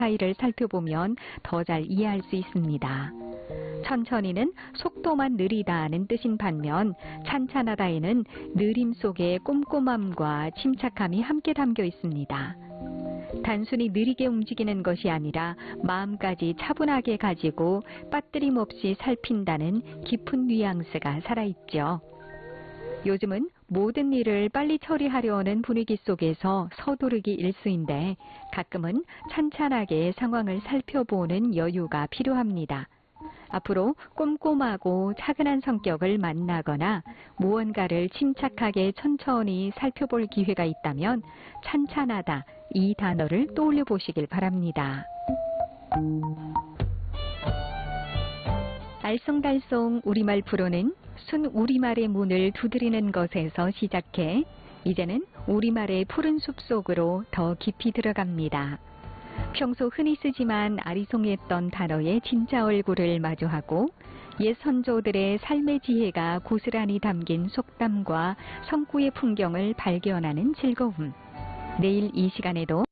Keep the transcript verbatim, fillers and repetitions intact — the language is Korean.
사이를 살펴보면 더 잘 이해할 수 있습니다. 천천히는 속도만 느리다는 뜻인 반면 찬찬하다에는 느림 속에 꼼꼼함과 침착함이 함께 담겨 있습니다. 단순히 느리게 움직이는 것이 아니라 마음까지 차분하게 가지고 빠뜨림 없이 살핀다는 깊은 뉘앙스가 살아있죠. 요즘은 모든 일을 빨리 처리하려 하는 분위기 속에서 서두르기 일쑤인데 가끔은 찬찬하게 상황을 살펴보는 여유가 필요합니다. 앞으로 꼼꼼하고 차근한 성격을 만나거나 무언가를 침착하게 천천히 살펴볼 기회가 있다면 찬찬하다 이 단어를 떠올려 보시길 바랍니다. 알쏭달쏭 우리말 프로는 순 우리말의 문을 두드리는 것에서 시작해 이제는 우리말의 푸른 숲속으로 더 깊이 들어갑니다. 평소 흔히 쓰지만 아리송했던 단어의 진짜 얼굴을 마주하고 옛 선조들의 삶의 지혜가 고스란히 담긴 속담과 성구의 풍경을 발견하는 즐거움. 내일 이 시간에도